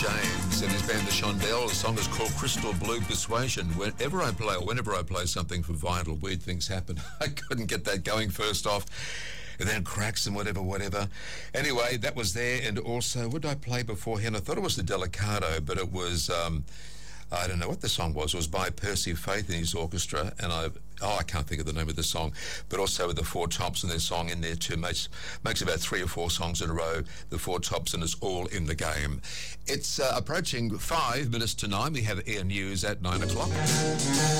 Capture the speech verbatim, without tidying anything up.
James and his band The Shondells. The song is called Crystal Blue Persuasion. Whenever I play, or whenever I play something for Vinyl, weird things happen. I couldn't get that going first off. And then cracks and whatever, whatever. Anyway, that was there. And also, what did I play beforehand? I thought it was the Delicato, but it was... Um, I don't know what the song was. It was by Percy Faith and his orchestra, and I oh I can't think of the name of the song, but also with the Four Tops and their song in there too. Makes makes about three or four songs in a row. The Four Tops, and it's all in the game. It's uh, approaching five minutes to nine. We have Air News at nine o'clock.